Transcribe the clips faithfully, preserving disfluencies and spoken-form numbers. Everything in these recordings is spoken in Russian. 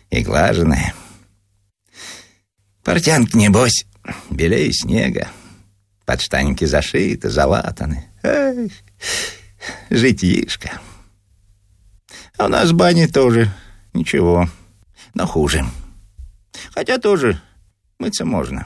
и глаженная. Портянки, небось, белее снега. Подштанники зашиты, залатаны. Эх, житишко. А у нас в бане тоже ничего, но хуже. Хотя тоже мыться можно.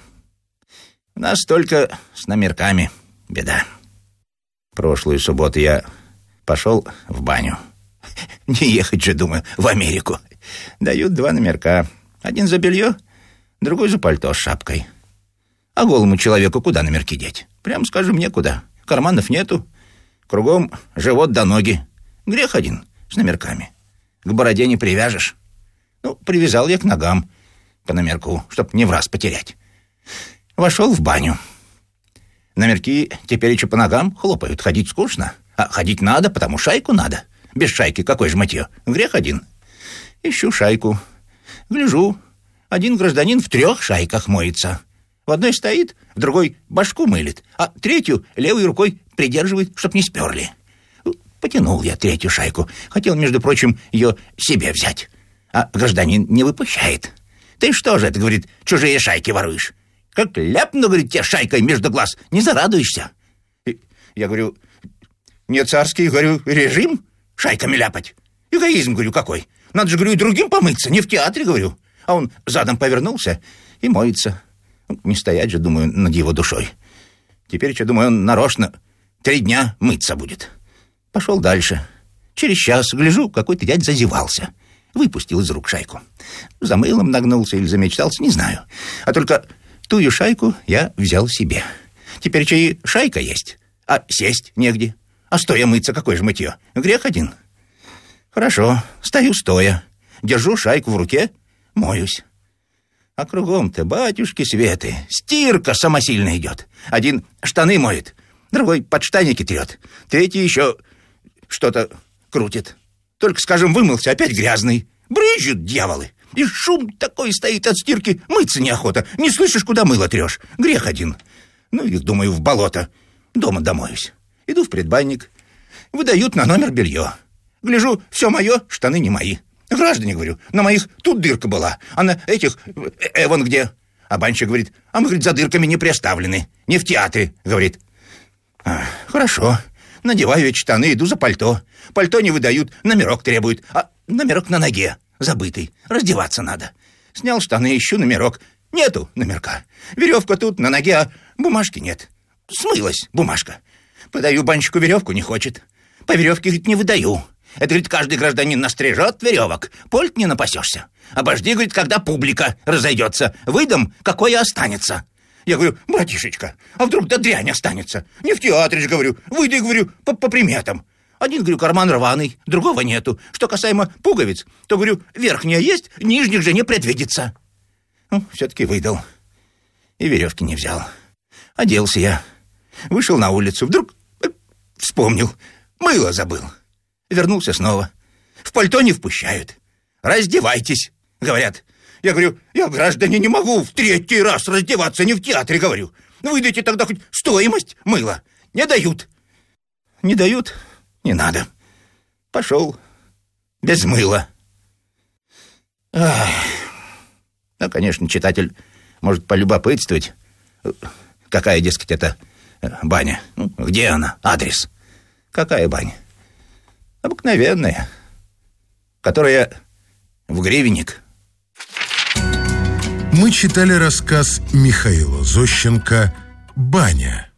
У нас только с номерками беда. Прошлую субботу я пошел в баню. Не ехать же, думаю, в Америку. Дают два номерка. Один за белье, другой за пальто с шапкой. А голому человеку куда номерки деть? Прямо скажем, некуда. Карманов нету. Кругом живот до ноги. Грех один с номерками. К бороде не привяжешь. Ну, привязал я к ногам по номерку, чтоб не враз потерять. Вошел в баню. Номерки теперь еще по ногам хлопают. Ходить скучно. А ходить надо, потому шайку надо. Без шайки какой же мытье? Грех один. Ищу шайку. Гляжу. Один гражданин в трех шайках моется. В одной стоит, в другой башку мылит, а третью левой рукой придерживает, чтоб не сперли. Потянул я третью шайку. Хотел, между прочим, ее себе взять. А гражданин не выпущает. Ты что же это, говорит, чужие шайки воруешь? Как ляпну, говорит, тебе шайкой между глаз, не зарадуешься. И я говорю, не царский, говорю, режим шайками ляпать. Эгоизм, говорю, какой. Надо же, говорю, и другим помыться, не в театре, говорю. А он задом повернулся и моется. Не стоять же, думаю, над его душой. Теперь, что, думаю, он нарочно три дня мыться будет. Пошел дальше. Через час, гляжу, какой-то дядь зазевался. Выпустил из рук шайку. За мылом нагнулся или замечтался, не знаю. А только тую шайку я взял себе. Теперь что и шайка есть, а сесть негде. А стоя мыться, какое же мытье? Грех один. Хорошо, стою стоя. Держу шайку в руке, моюсь. А кругом-то, батюшки Светы, стирка самосильно идет. Один штаны моет, другой подштанники трет, третий еще что-то крутит. Только, скажем, вымылся, опять грязный. Брызжут дьяволы. И шум такой стоит от стирки, мыться неохота. Не слышишь, куда мыло трешь. Грех один. Ну и, думаю, в болото. Дома домоюсь. Иду в предбанник. Выдают на номер белье. Гляжу, все мое, штаны не мои. Граждане, говорю, на моих тут дырка была, а на этих эвон где? А банщик говорит, а мы, говорит, за дырками не приставлены. Не в театре, говорит. А, хорошо. Надеваю эти штаны, иду за пальто. Пальто не выдают, номерок требуют. А номерок на ноге, забытый. Раздеваться надо. Снял штаны, ищу номерок. Нету номерка. Веревка тут, на ноге, а бумажки нет. Смылась бумажка. Подаю банщику веревку, не хочет. По веревке, говорит, не выдаю. Это, говорит, каждый гражданин настрижет веревок. Польт не напасешься. Обожди, говорит, когда публика разойдется. Выдам, какое останется. Я говорю, братишечка, а вдруг да дрянь останется? Не в театре же, говорю. Выйди, говорю, по, по приметам. Один, говорю, карман рваный, другого нету. Что касаемо пуговиц, то, говорю, верхняя есть, нижних же не предвидится. Ну, все-таки выдал. И веревки не взял. Оделся я. Вышел на улицу. Вдруг э, вспомнил. Мыло забыл. Вернулся снова. В пальто не впускают. Раздевайтесь, говорят. Я говорю, я, граждане, не могу в третий раз раздеваться, не в театре, говорю. Выдайте тогда хоть стоимость мыла. Не дают. Не дают, не надо. Пошел без мыла. Ах. Ну, конечно, читатель может полюбопытствовать, какая, дескать, это баня. Ну, где она? Адрес. Какая баня? Обыкновенная, которая в гривенник. Мы читали рассказ Михаила Зощенко «Баня».